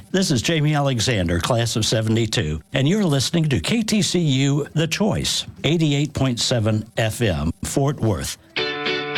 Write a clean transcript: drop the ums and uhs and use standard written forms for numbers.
This is Jamie Alexander, class of 72, and you're listening to KTCU The Choice, 88.7 FM, Fort Worth.